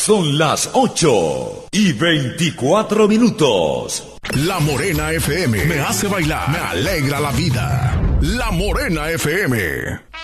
Son las 8:24. La Morena FM me hace bailar, me alegra la vida. La Morena FM.